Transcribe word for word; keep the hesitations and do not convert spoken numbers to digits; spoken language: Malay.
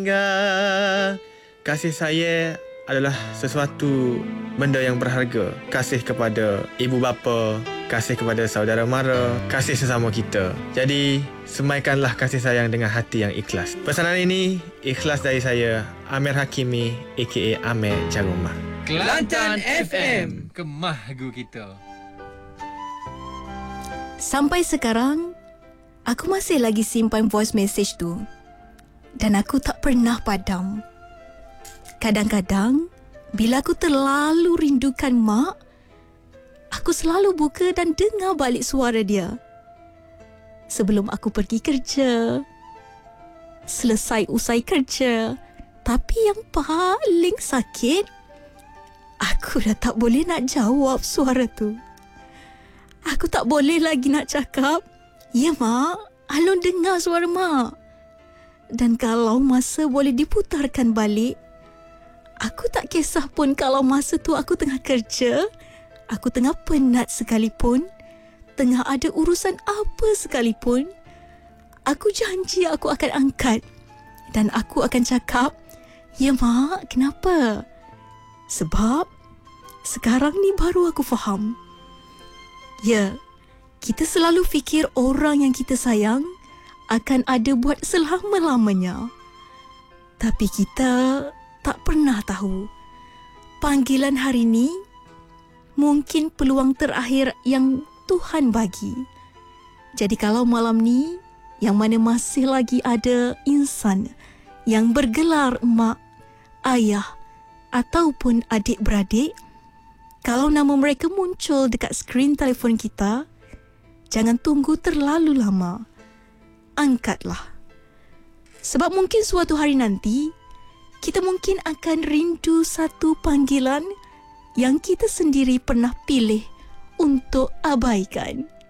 Kasih saya adalah sesuatu benda yang berharga. Kasih kepada ibu bapa, kasih kepada saudara mara, kasih sesama kita. Jadi, semaikanlah kasih sayang dengan hati yang ikhlas. Pesanan ini ikhlas dari saya, Amir Hakimi aka Amir Jarumah. Kelantan F M, kemah gu kita. Sampai sekarang, aku masih lagi simpan voice message tu. Dan aku tak pernah padam. Kadang-kadang, bila aku terlalu rindukan mak, aku selalu buka dan dengar balik suara dia. Sebelum aku pergi kerja, selesai usai kerja. Tapi yang paling sakit, aku dah tak boleh nak jawab suara tu. Aku tak boleh lagi nak cakap, "Ya mak, Alun dengar suara mak." Dan kalau masa boleh diputarkan balik, aku tak kisah pun kalau masa tu aku tengah kerja, aku tengah penat sekalipun, tengah ada urusan apa sekalipun, aku janji aku akan angkat dan aku akan cakap, "Ya mak, kenapa?" Sebab sekarang ni baru aku faham. Ya, kita selalu fikir orang yang kita sayang akan ada buat selama-lamanya. Tapi kita tak pernah tahu, panggilan hari ni mungkin peluang terakhir yang Tuhan bagi. Jadi kalau malam ni, yang mana masih lagi ada insan yang bergelar mak, ayah ataupun adik-beradik, kalau nama mereka muncul dekat skrin telefon kita, jangan tunggu terlalu lama. Angkatlah. Sebab mungkin suatu hari nanti, kita mungkin akan rindu satu panggilan yang kita sendiri pernah pilih untuk abaikan.